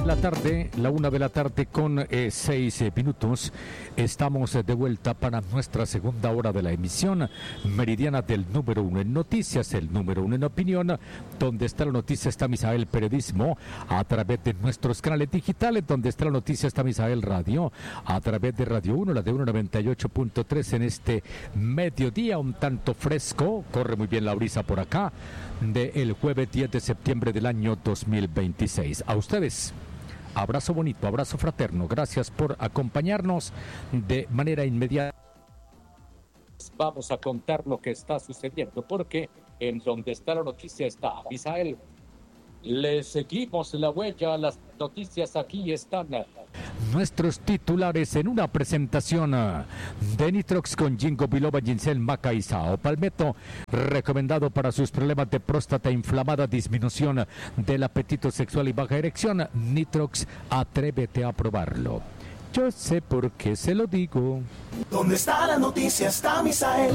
1 de la tarde con 6 minutos. Estamos de vuelta para nuestra segunda hora de la emisión meridiana del número 1 en noticias, el número 1 en opinión. Donde está la noticia está Misael Periodismo, a través de nuestros canales digitales. Donde está la noticia está Misael Radio, a través de Radio 1, la de 198.3 en este mediodía, un tanto fresco. Corre muy bien la brisa por acá, del jueves 10 de septiembre del año 2026. A ustedes, abrazo bonito, abrazo fraterno. Gracias por acompañarnos de manera inmediata. Vamos a contar lo que está sucediendo, porque en donde está la noticia está Misael. Le seguimos la huella, las noticias aquí están. Nuestros titulares en una presentación de Nitrox con Ginkgo biloba, ginseng, maca y sao palmetto, recomendado para sus problemas de próstata inflamada, disminución del apetito sexual y baja erección. Nitrox, atrévete a probarlo. Yo sé por qué se lo digo. ¿Dónde está la noticia? Está Misael.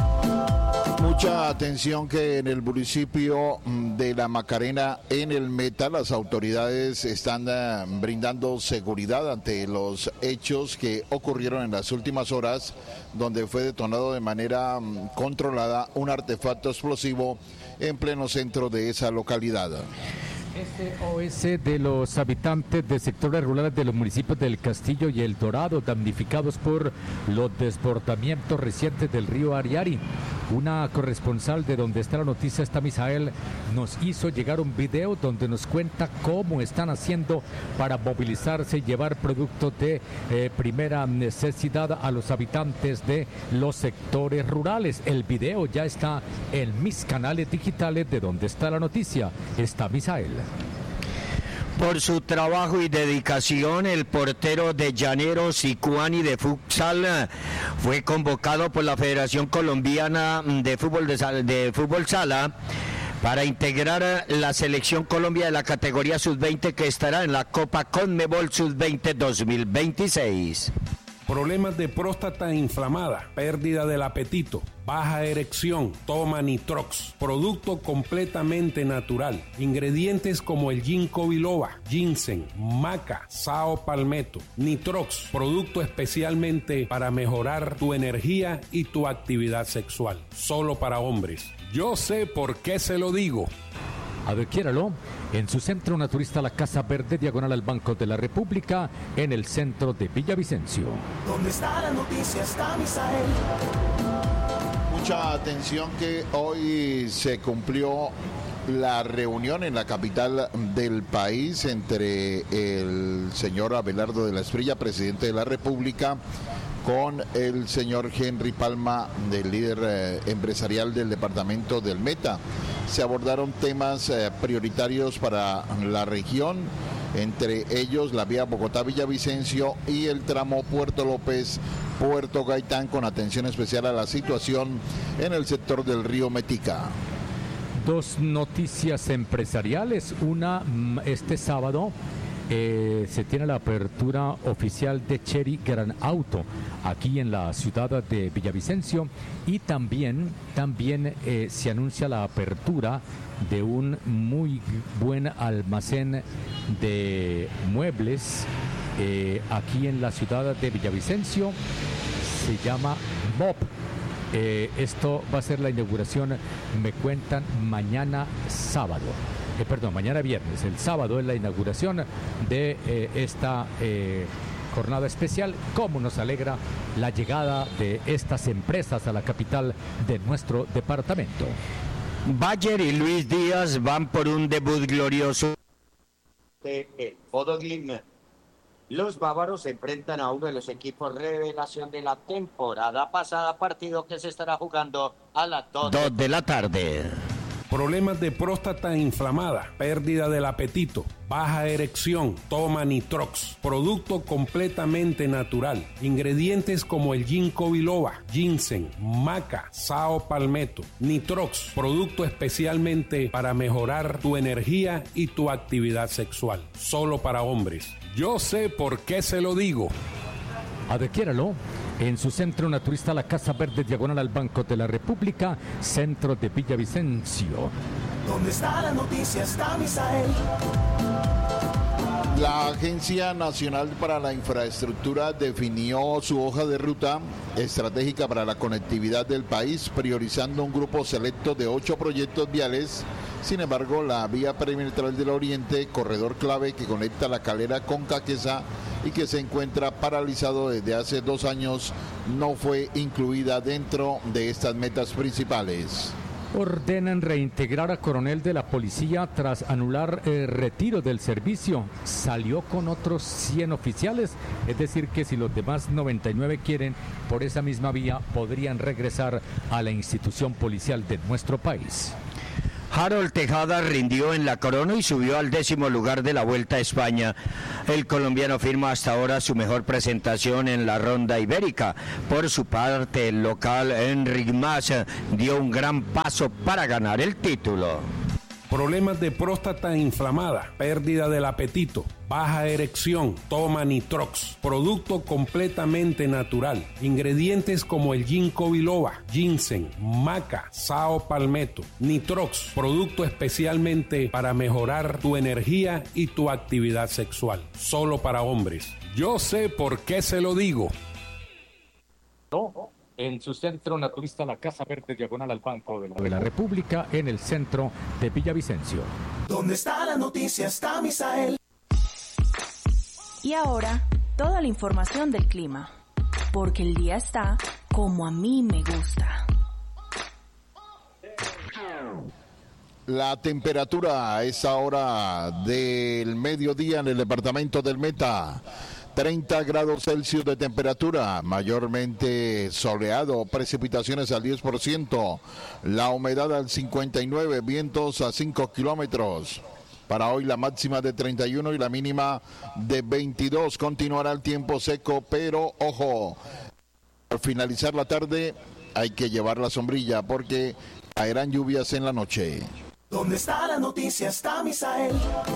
Mucha atención que en el municipio de La Macarena, en el Meta, las autoridades están brindando seguridad ante los hechos que ocurrieron en las últimas horas, donde fue detonado de manera controlada un artefacto explosivo en pleno centro de esa localidad. SOS de los habitantes de sectores rurales de los municipios del Castillo y El Dorado, damnificados por los desbordamientos recientes del río Ariari. Una corresponsal de donde está la noticia está Misael, nos hizo llegar un video donde nos cuenta cómo están haciendo para movilizarse y llevar productos de primera necesidad a los habitantes de los sectores rurales. El video ya está en mis canales digitales de donde está la noticia. Está Misael. Por su trabajo y dedicación, el portero de Llaneros y Cuani de futsal fue convocado por la Federación Colombiana de Fútbol Sala para integrar la Selección Colombia de la categoría Sub-20 que estará en la Copa Conmebol Sub-20 2026. Problemas de próstata inflamada, pérdida del apetito, baja erección, toma Nitrox, producto completamente natural. Ingredientes como el Ginkgo biloba, ginseng, maca, sao palmetto. Nitrox, producto especialmente para mejorar tu energía y tu actividad sexual. Solo para hombres. Yo sé por qué se lo digo. Adquiéralo en su centro naturista La Casa Verde, diagonal al Banco de la República, en el centro de Villavicencio. ¿Dónde está la noticia? Está Misael. Mucha atención que hoy se cumplió la reunión en la capital del país entre el señor Abelardo de la Espriella, presidente de la República, con el señor Henry Palma, del líder empresarial del departamento del Meta. Se abordaron temas prioritarios para la región, entre ellos la vía Bogotá-Villavicencio y el tramo Puerto López-Puerto Gaitán, con atención especial a la situación en el sector del río Metica. Dos noticias empresariales. Una, este sábado se tiene la apertura oficial de Chery Gran Auto aquí en la ciudad de Villavicencio, y también se anuncia la apertura de un muy buen almacén de muebles aquí en la ciudad de Villavicencio. Se llama MOP. Esto va a ser la inauguración, me cuentan, mañana viernes. El sábado es la inauguración de esta jornada especial. Cómo nos alegra la llegada de estas empresas a la capital de nuestro departamento. Bayer y Luis Díaz van por un debut glorioso de el Bodo Glimt. Los bávaros se enfrentan a uno de los equipos revelación de la temporada pasada, partido que se estará jugando a las 2 de la tarde. Problemas de próstata inflamada, pérdida del apetito, baja erección, toma Nitrox, producto completamente natural. Ingredientes como el Ginkgo biloba, ginseng, maca, sao palmetto. Nitrox, producto especialmente para mejorar tu energía y tu actividad sexual. Solo para hombres. Yo sé por qué se lo digo. Adquiéralo en su centro naturista La Casa Verde, diagonal al Banco de la República, centro de Villavicencio. ¿Dónde está la noticia? Está Misael. La Agencia Nacional para la Infraestructura definió su hoja de ruta estratégica para la conectividad del país, priorizando un grupo selecto de 8 proyectos viales. Sin embargo, la vía perimetral del Oriente, corredor clave que conecta La Calera con Caqueza y que se encuentra paralizado desde hace 2 años, no fue incluida dentro de estas metas principales. Ordenan reintegrar a coronel de la policía tras anular el retiro del servicio. Salió con otros 100 oficiales, es decir que si los demás 99 quieren, por esa misma vía podrían regresar a la institución policial de nuestro país. Harold Tejada rindió en la corona y subió al 10º lugar de la Vuelta a España. El colombiano firma hasta ahora su mejor presentación en la ronda ibérica. Por su parte, el local Enric Mas dio un gran paso para ganar el título. Problemas de próstata inflamada, pérdida del apetito, baja erección, toma Nitrox, producto completamente natural. Ingredientes como el ginkgo biloba, ginseng, maca, sao palmetto. Nitrox, producto especialmente para mejorar tu energía y tu actividad sexual. Solo para hombres. Yo sé por qué se lo digo. No. En su centro naturista, la Casa Verde, diagonal al Banco de la República, en el centro de Villavicencio. Donde está la noticia está Misael. Y ahora, toda la información del clima. Porque el día está como a mí me gusta. La temperatura a esa hora del mediodía en el departamento del Meta. 30 grados Celsius de temperatura, mayormente soleado, precipitaciones al 10%, la humedad al 59%, vientos a 5 kilómetros. Para hoy la máxima de 31 y la mínima de 22. Continuará el tiempo seco, pero ojo, al finalizar la tarde hay que llevar la sombrilla porque caerán lluvias en la noche. Donde está la noticia está Misael.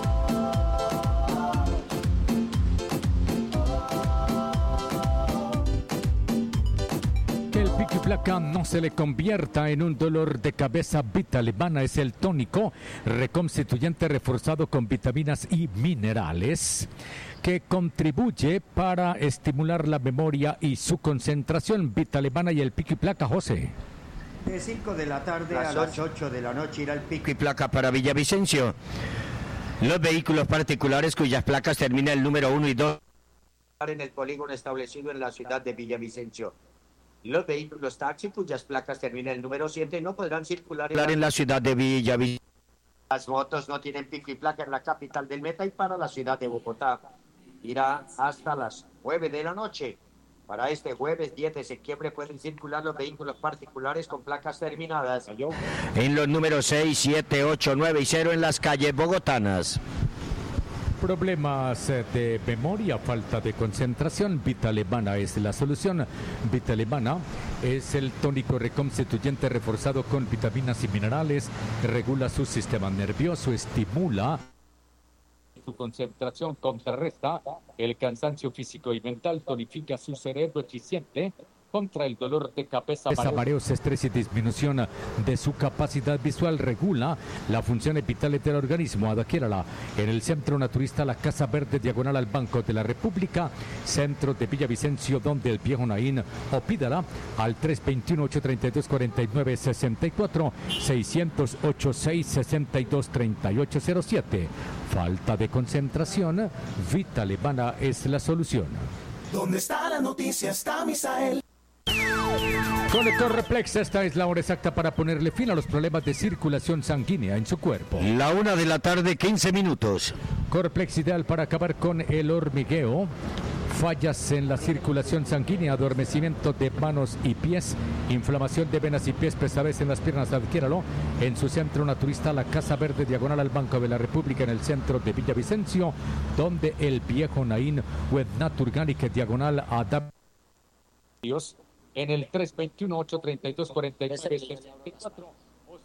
Pico y placa no se le convierta en un dolor de cabeza. Vitalevana es el tónico reconstituyente reforzado con vitaminas y minerales que contribuye para estimular la memoria y su concentración. Vitalevana y el pico y placa, José. De 5 de la tarde a las 8 de la noche irá el pico y placa para Villavicencio. Los vehículos particulares cuyas placas terminan el número 1 y 2 en el polígono establecido en la ciudad de Villavicencio. Los vehículos taxi cuyas placas terminan el número 7 no podrán circular en la ciudad de Villavicencio. Las motos no tienen pico y placa en la capital del Meta y para la ciudad de Bogotá. Irá hasta las 9 de la noche. Para este jueves 10 de septiembre pueden circular los vehículos particulares con placas terminadas en los números 6, 7, 8, 9 y 0 en las calles bogotanas. Problemas de memoria, falta de concentración, Vitalevana es la solución. Vitalevana es el tónico reconstituyente reforzado con vitaminas y minerales, regula su sistema nervioso, estimula su concentración, contrarresta el cansancio físico y mental, tonifica su cerebro eficiente contra el dolor de cabeza, mareos, estrés y disminución de su capacidad visual, regula las funciones vitales del organismo. Adquiérala en el Centro Naturista La Casa Verde, diagonal al Banco de la República, centro de Villavicencio, donde el viejo Naín, o pídala al 321-832-4964, 608-662-3807. Falta de concentración, Vitalevana es la solución. Donde está la noticia está Misael. Conector Replex, esta es la hora exacta para ponerle fin a los problemas de circulación sanguínea en su cuerpo. La 1 de la tarde, 15 minutos. Corplex, ideal para acabar con el hormigueo, fallas en la circulación sanguínea, adormecimiento de manos y pies, inflamación de venas y pies, pesadez en las piernas. Adquiéralo en su centro naturista La Casa Verde, diagonal al Banco de la República, en el centro de Villavicencio, donde el viejo Naín, Web Naturganic, diagonal a Dios, en el 321-832-4964 o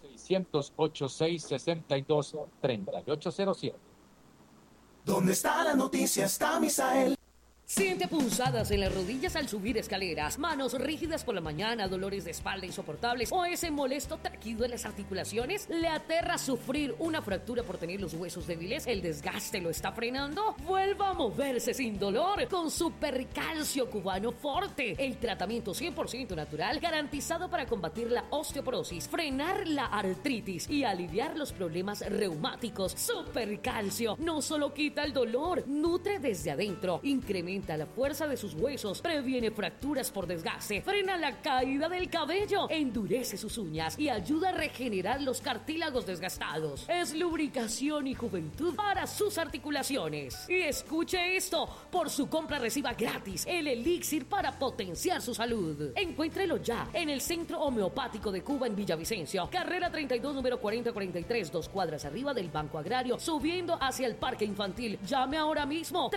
608-662-3807. Donde está la noticia está Misael. Siente punzadas en las rodillas al subir escaleras, manos rígidas por la mañana, dolores de espalda insoportables o ese molesto taquido en las articulaciones. ¿Le aterra sufrir una fractura por tener los huesos débiles? ¿El desgaste lo está frenando? Vuelva a moverse sin dolor con Supercalcio Cubano Forte, el tratamiento 100% natural garantizado para combatir la osteoporosis, frenar la artritis y aliviar los problemas reumáticos. Supercalcio no solo quita el dolor, nutre desde adentro, incrementa la fuerza de sus huesos, previene fracturas por desgaste, frena la caída del cabello, endurece sus uñas y ayuda a regenerar los cartílagos desgastados. Es lubricación y juventud para sus articulaciones. Y escuche esto, por su compra reciba gratis el elixir para potenciar su salud. Encuéntrelo ya en el Centro Homeopático de Cuba en Villavicencio, carrera 32, número 4043, 2 cuadras arriba del Banco Agrario, subiendo hacia el Parque Infantil. Llame ahora mismo,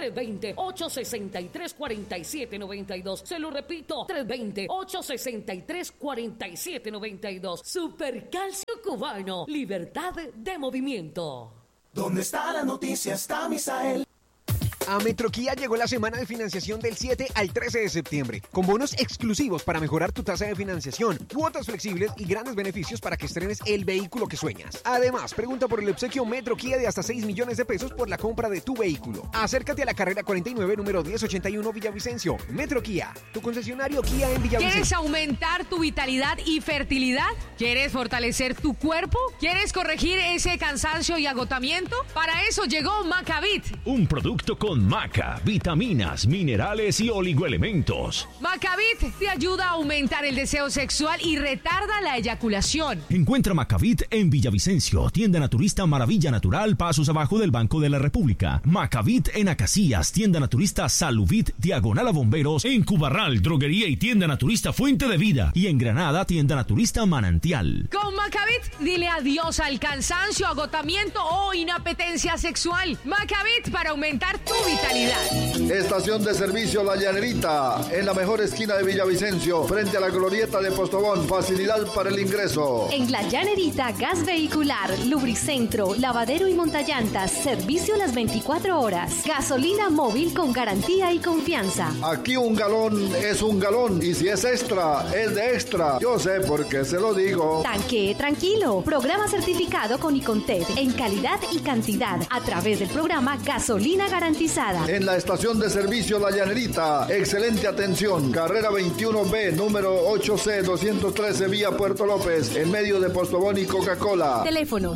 320-863-4792. Se lo repito, 320-863-4792. Supercalcio Cubano, libertad de movimiento. ¿Dónde está la noticia? Está Misael. A Metroquía llegó la semana de financiación del 7 al 13 de septiembre, con bonos exclusivos para mejorar tu tasa de financiación, cuotas flexibles y grandes beneficios para que estrenes el vehículo que sueñas. Además, pregunta por el obsequio Metroquía de hasta 6 millones de pesos por la compra de tu vehículo. Acércate a la carrera 49, número 1081 Villavicencio. Metroquía, tu concesionario Kia en Villavicencio. ¿Quieres aumentar tu vitalidad y fertilidad? ¿Quieres fortalecer tu cuerpo? ¿Quieres corregir ese cansancio y agotamiento? Para eso llegó Macavit. Un producto con maca, vitaminas, minerales y oligoelementos. Macavit te ayuda a aumentar el deseo sexual y retarda la eyaculación. Encuentra Macavit en Villavicencio, tienda naturista Maravilla Natural, pasos abajo del Banco de la República. Macavit en Acacias, tienda naturista Saluvit, diagonal a Bomberos. En Cubarral, droguería y tienda naturista Fuente de Vida. Y en Granada, tienda naturista Manantial. Con Macavit, dile adiós al cansancio, agotamiento o inapetencia sexual. Macavit para aumentar tu vitalidad. Estación de servicio La Llanerita, en la mejor esquina de Villavicencio, frente a la glorieta de Postobón. Facilidad para el ingreso. En La Llanerita, gas vehicular, lubricentro, lavadero y montallantas, servicio las 24 horas. Gasolina móvil con garantía y confianza. Aquí un galón es un galón y si es extra, es de extra. Yo sé por qué se lo digo. Tanque tranquilo. Programa certificado con Icontec en calidad y cantidad a través del programa Gasolina Garantizada. En la estación de servicio La Llanerita, excelente atención. Carrera 21B, número 8C213, vía Puerto López, en medio de Postobón y Coca-Cola. Teléfono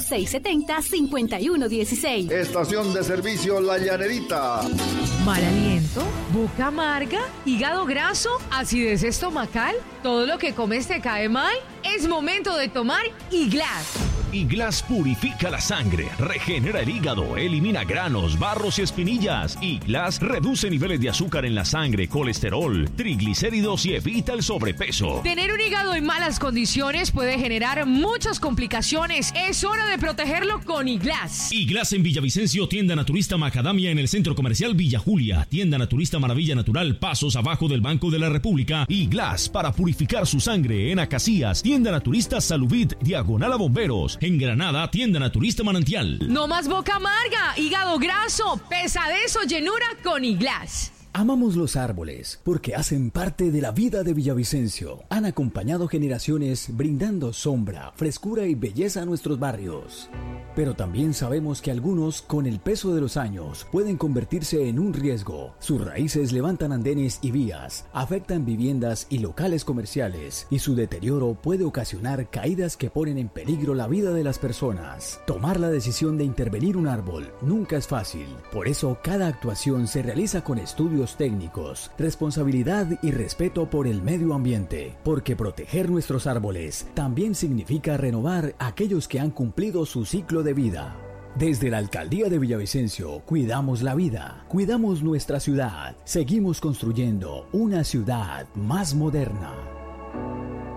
670-5116. Estación de servicio La Llanerita. Mal aliento, boca amarga, hígado graso, acidez estomacal, todo lo que comes te cae mal. Es momento de tomar Iglas. Iglas purifica la sangre, regenera el hígado, elimina granos, barros y espinillas. Iglas reduce niveles de azúcar en la sangre, colesterol, triglicéridos y evita el sobrepeso. Tener un hígado en malas condiciones puede generar muchas complicaciones. Es hora de protegerlo con Iglas. Iglas en Villavicencio, tienda naturista Macadamia en el Centro Comercial Villa Julia, tienda naturista Maravilla Natural, pasos abajo del Banco de la República. Iglas para purificar su sangre en Acacias, tienda naturista Saluvit, diagonal a Bomberos. En Granada, tienda naturista Manantial. No más boca amarga, hígado graso, pesadez o llenura con Iglas. Amamos los árboles porque hacen parte de la vida de Villavicencio. Han acompañado generaciones brindando sombra, frescura y belleza a nuestros barrios. Pero también sabemos que algunos, con el peso de los años, pueden convertirse en un riesgo. Sus raíces levantan andenes y vías, afectan viviendas y locales comerciales, y su deterioro puede ocasionar caídas que ponen en peligro la vida de las personas. Tomar la decisión de intervenir un árbol nunca es fácil. Por eso, cada actuación se realiza con estudios técnicos, responsabilidad y respeto por el medio ambiente, porque proteger nuestros árboles también significa renovar aquellos que han cumplido su ciclo de vida. Desde la Alcaldía de Villavicencio, cuidamos la vida, cuidamos nuestra ciudad, seguimos construyendo una ciudad más moderna.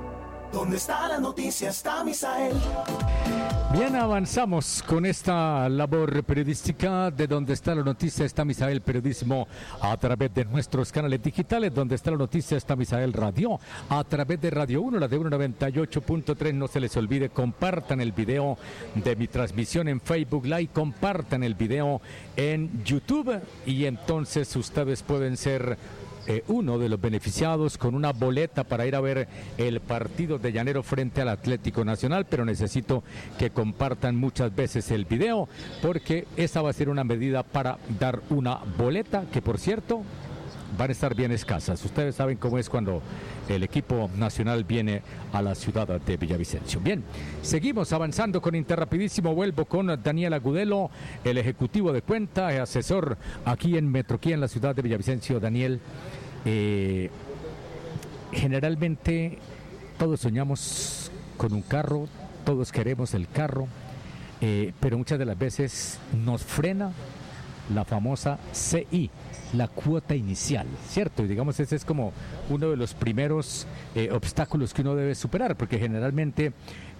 Donde está la noticia está Misael. Bien, avanzamos con esta labor periodística de Donde está la noticia está Misael Periodismo a través de nuestros canales digitales. Donde está la noticia está Misael Radio a través de Radio 1, la de 198.3. No se les olvide, compartan el video de mi transmisión en Facebook Live, compartan el video en YouTube y entonces ustedes pueden ser uno de los beneficiados con una boleta para ir a ver el partido de Llanero frente al Atlético Nacional, pero necesito que compartan muchas veces el video porque esa va a ser una medida para dar una boleta que, por cierto, van a estar bien escasas. Ustedes saben cómo es cuando el equipo nacional viene a la ciudad de Villavicencio. Bien, seguimos avanzando con Interrapidísimo. Vuelvo con Daniel Agudelo, el ejecutivo de cuenta, asesor aquí en Metroquía, en la ciudad de Villavicencio. Daniel, generalmente todos soñamos con un carro, todos queremos el carro, pero muchas de las veces nos frena la famosa CI, la cuota inicial, ¿cierto? Y digamos, ese es como uno de los primeros obstáculos que uno debe superar, porque generalmente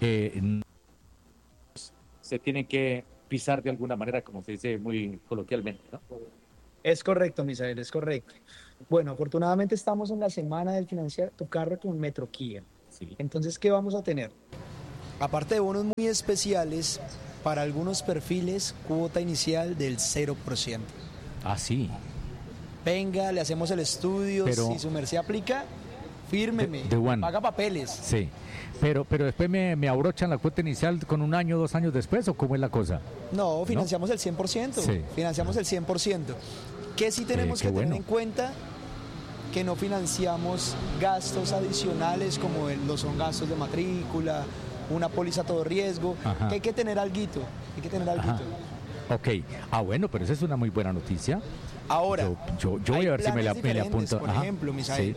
se tienen que pisar de alguna manera, como se dice muy coloquialmente, ¿no? Es correcto, Misael, es correcto. Bueno, afortunadamente estamos en la semana del financiar tu carro con Metroquía. Sí. Entonces, ¿qué vamos a tener? Aparte de bonos muy especiales, para algunos perfiles, cuota inicial del 0%. Ah, sí. Venga, le hacemos el estudio, pero si su merced aplica, fírmeme, paga papeles. Sí, pero después me abrochan la cuota inicial con un año, 2 años después, ¿o cómo es la cosa? No, financiamos el 100%, sí. Financiamos el 100%. ¿Qué sí tenemos que tener en cuenta? Que no financiamos gastos adicionales como son gastos de matrícula, una póliza a todo riesgo, que hay que tener alguito, Ok, bueno, pero esa es una muy buena noticia. Ahora, yo voy a ver si me le apunto. Por ejemplo, Misael,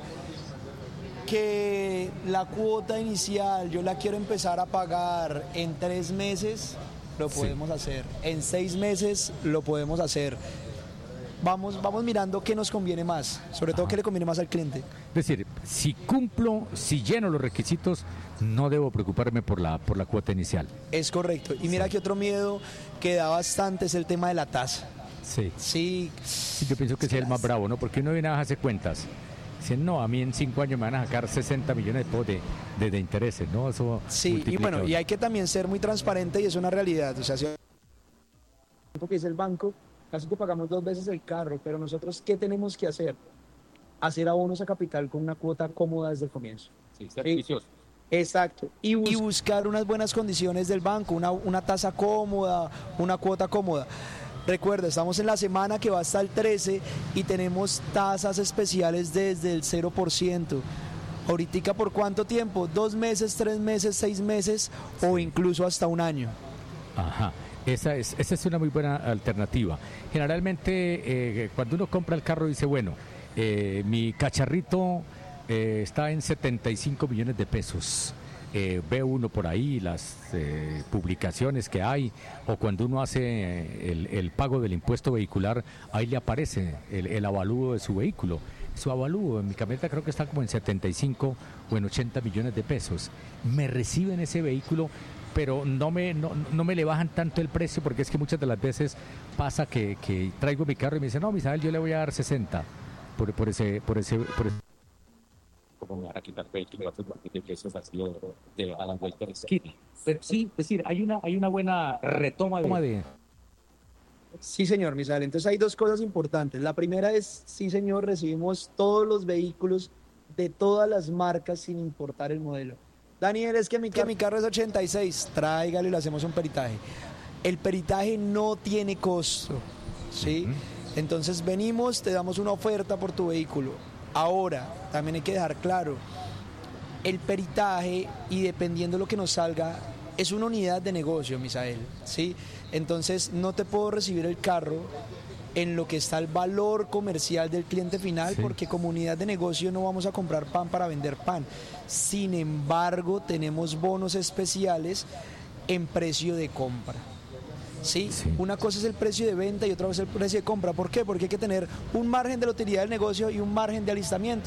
que la cuota inicial yo la quiero empezar a pagar en 3 meses, lo podemos hacer. En 6 meses lo podemos hacer. Vamos mirando qué nos conviene más, sobre todo qué le conviene más al cliente. Es decir, si lleno los requisitos, no debo preocuparme por la cuota inicial. Es correcto. Y mira que otro miedo que da bastante es el tema de la tasa. Sí, yo pienso que es el más bravo, ¿no? Porque uno viene a hacer cuentas. Dicen, no, a mí en 5 años me van a sacar 60 millones de intereses, ¿no? Eso sí, y bueno, y hay que también ser muy transparente y es una realidad. O sea, si que es el banco, casi que pagamos 2 veces el carro, pero nosotros, ¿qué tenemos que hacer? Hacer abonos a capital con una cuota cómoda desde el comienzo. Sí, servicios. Exacto. Y buscar unas buenas condiciones del banco, una tasa cómoda, una cuota cómoda. Recuerda, estamos en la semana que va hasta el 13 y tenemos tasas especiales desde el 0%. Ahorita, ¿por cuánto tiempo? 2 meses, 3 meses, 6 meses o incluso hasta 1 año. Ajá. Esa es una muy buena alternativa. Generalmente, cuando uno compra el carro, dice, bueno, mi cacharrito está en 75 millones de pesos. Ve uno por ahí las publicaciones que hay, o cuando uno hace el pago del impuesto vehicular, ahí le aparece el avalúo de su vehículo. Su avalúo en mi camioneta creo que está como en 75 o en 80 millones de pesos. Me reciben ese vehículo, pero no me le bajan tanto el precio, porque es que muchas de las veces pasa que traigo mi carro y me dicen, no, Misael, yo le voy a dar 60 por ese. Como me van a quitar 20 de pesos así a la vuelta de la esquina. Pero sí, es decir, hay una buena retoma de... Sí, señor Misael. Entonces hay 2 cosas importantes. La primera es, sí, señor, recibimos todos los vehículos de todas las marcas sin importar el modelo. Daniel, es que mi carro es 86, tráigale y le hacemos un peritaje. El peritaje no tiene costo, ¿sí? Entonces venimos, te damos una oferta por tu vehículo. Ahora, también hay que dejar claro, el peritaje, y dependiendo de lo que nos salga, es una unidad de negocio, Misael, ¿sí? Entonces no te puedo recibir el carro en lo que está el valor comercial del cliente final, porque como unidad de negocio no vamos a comprar pan para vender pan. Sin embargo, tenemos bonos especiales en precio de compra. ¿Sí? Una cosa es el precio de venta y otra cosa es el precio de compra. ¿Por qué? Porque hay que tener un margen de la utilidad del negocio y un margen de alistamiento.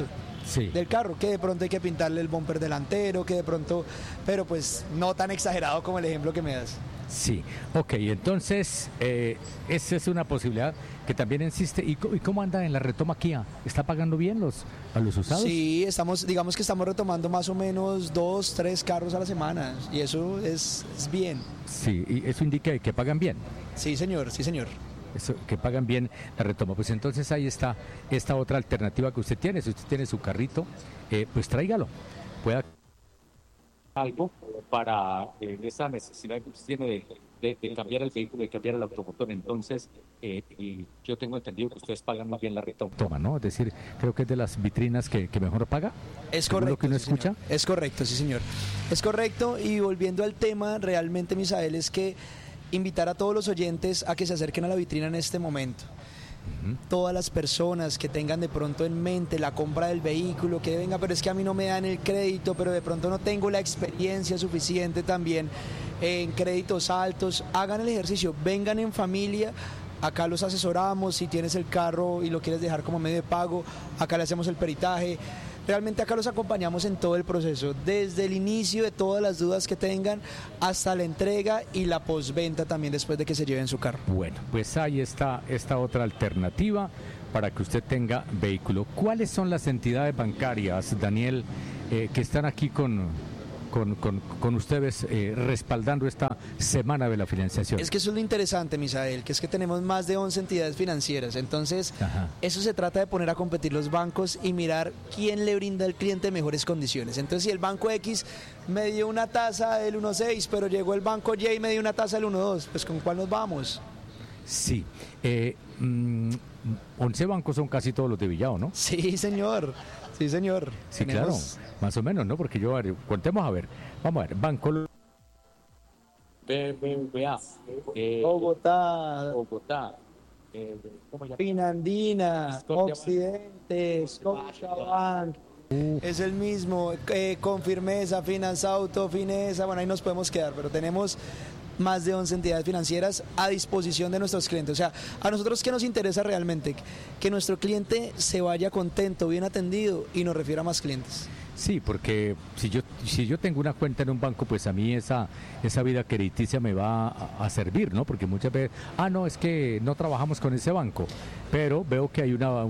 del carro, que de pronto hay que pintarle el bumper delantero, que de pronto, pero pues no tan exagerado como el ejemplo que me das. Sí, ok, entonces esa es una posibilidad que también existe. ¿Y cómo anda en la retoma Kia? ¿Está pagando bien a los usados? Sí, digamos que estamos retomando más o menos 2, 3 carros a la semana y eso es bien. Sí, y eso indica que pagan bien. Sí, señor, sí, señor. Eso, que pagan bien la retoma. Pues entonces ahí está esta otra alternativa que usted tiene. Si usted tiene su carrito, pues tráigalo. Pueda algo para esa necesidad que usted tiene de cambiar el vehículo, de cambiar el automotor. Entonces, y yo tengo entendido que ustedes pagan más bien la retoma, ¿no? Es decir, creo que es de las vitrinas que mejor paga. Es correcto. Lo que uno sí, escucha. Señor. Es correcto, sí, señor. Es correcto. Y volviendo al tema, realmente, Misael, es que invitar a todos los oyentes a que se acerquen a la vitrina en este momento. Todas las personas que tengan de pronto en mente la compra del vehículo, que venga, pero es que a mí no me dan el crédito, pero de pronto no tengo la experiencia suficiente también en créditos altos, hagan el ejercicio, vengan en familia, acá los asesoramos, si tienes el carro y lo quieres dejar como medio de pago, acá le hacemos el peritaje. Realmente acá los acompañamos en todo el proceso, desde el inicio de todas las dudas que tengan hasta la entrega y la postventa también después de que se lleven su carro. Bueno, pues ahí está esta otra alternativa para que usted tenga vehículo. ¿Cuáles son las entidades bancarias, Daniel, que están aquí con ustedes respaldando esta semana de la financiación? Es que eso es lo interesante, Misael, que es que tenemos más de 11 entidades financieras, entonces eso se trata de poner a competir los bancos y mirar quién le brinda al cliente mejores condiciones. Entonces, si el banco X me dio una tasa del 1.6, pero llegó el banco Y y me dio una tasa del 1.2, pues ¿con cuál nos vamos? Sí, 11 bancos son casi todos los de Villado, ¿no? Sí, señor. Sí, señor. Sí, claro, más o menos, ¿no? Porque contemos a ver, vamos a ver, Banco BBVA, Bogotá, Finandina, Occidente, Scotiabank, es el mismo, con Firmeza, Finanzauto, Finesa, bueno, ahí nos podemos quedar, pero tenemos más de 11 entidades financieras a disposición de nuestros clientes. O sea, a nosotros ¿qué nos interesa realmente? Que nuestro cliente se vaya contento, bien atendido y nos refiera a más clientes. Sí, porque si yo tengo una cuenta en un banco, pues a mí esa vida crediticia me va a servir, ¿no? Porque muchas veces, no, es que no trabajamos con ese banco, pero veo que hay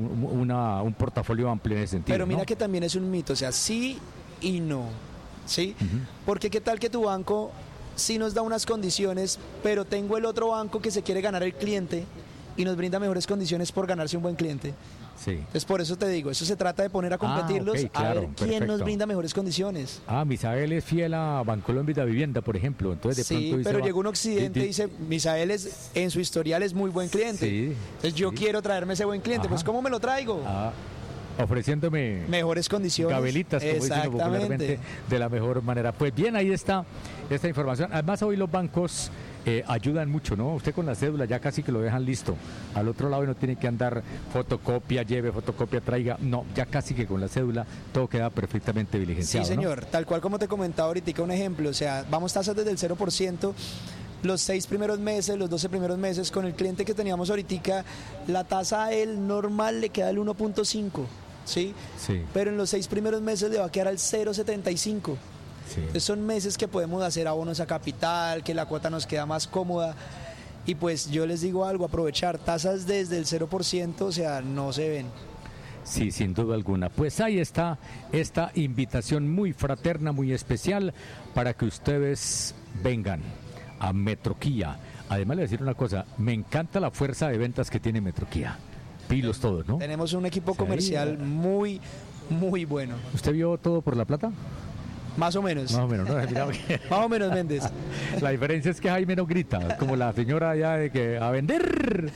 un portafolio amplio en ese sentido. Pero mira, ¿no? Que también es un mito, o sea, sí y no, ¿sí? Porque qué tal que tu banco sí nos da unas condiciones, pero tengo el otro banco que se quiere ganar el cliente y nos brinda mejores condiciones por ganarse un buen cliente. Sí. Entonces por eso te digo, eso se trata de poner a competirlos, okay, claro, a ver quién nos brinda mejores condiciones. Misael es fiel a Bancolombia de Vivienda, por ejemplo. Entonces de pronto pero llegó un Occidente y dice, Misael en su historial es muy buen cliente. Sí, entonces yo quiero traerme ese buen cliente, pues ¿cómo me lo traigo? Ofreciéndome mejores condiciones, gabelitas, como dicen popularmente, de la mejor manera. Pues bien, ahí está esta información. Además, hoy los bancos ayudan mucho, ¿no? Usted con la cédula ya casi que lo dejan listo. Al otro lado no tiene que andar fotocopia, lleve fotocopia, traiga. No, ya casi que con la cédula todo queda perfectamente diligenciado. Sí, señor. ¿No? Tal cual como te comentaba ahorita, un ejemplo. O sea, vamos tasas desde el 0%. Los 6 primeros meses, los 12 primeros meses, con el cliente que teníamos ahorita, la tasa a él normal le queda el 1.5. ¿Sí? Pero en los 6 primeros meses le va a quedar al 0.75. Entonces son meses que podemos hacer abonos a capital, que la cuota nos queda más cómoda. Y pues yo les digo algo, aprovechar tasas desde el 0%, o sea, no se ven. Sí, sin duda alguna. Pues ahí está esta invitación muy fraterna, muy especial, para que ustedes vengan a Metroquía. Además, le voy a decir una cosa, me encanta la fuerza de ventas que tiene Metroquía. Pilos todos, ¿no? Tenemos un equipo comercial muy, muy bueno. ¿Usted vio Todo por la Plata? Más o menos. Más o menos, ¿no? Más o menos, Méndez. La diferencia es que Jaime no grita, como la señora allá de que a vender.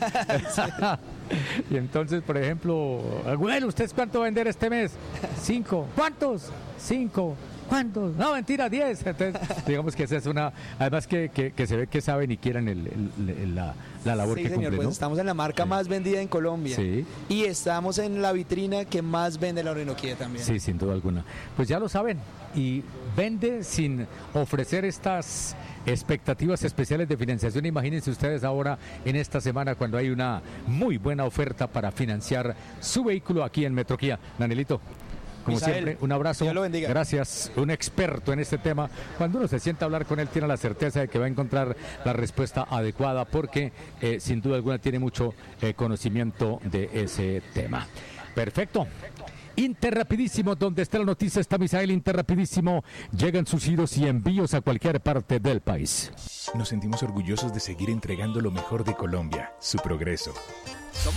Y entonces, por ejemplo, bueno, ¿usted cuánto va a vender este mes? 5. ¿Cuántos? 5. ¿Cuántos? No, mentira, 10. Entonces, digamos que esa es una... Además que se ve que saben y quieren la labor que cumplen, pues ¿no? Estamos en la marca más vendida en Colombia. Sí. Y estamos en la vitrina que más vende la Orinoquía también. Sí, sin duda alguna. Pues ya lo saben. Y vende sin ofrecer estas expectativas especiales de financiación. Imagínense ustedes ahora en esta semana cuando hay una muy buena oferta para financiar su vehículo aquí en Metroquía. Danielito, como Misael, siempre, un abrazo. Dios lo bendiga. Gracias, un experto en este tema. Cuando uno se sienta a hablar con él, tiene la certeza de que va a encontrar la respuesta adecuada, porque sin duda alguna tiene mucho conocimiento de ese tema. Perfecto. Interrapidísimo, donde está la noticia está Misael. Interrapidísimo, llegan sus giros y envíos a cualquier parte del país. Nos sentimos orgullosos de seguir entregando lo mejor de Colombia, su progreso.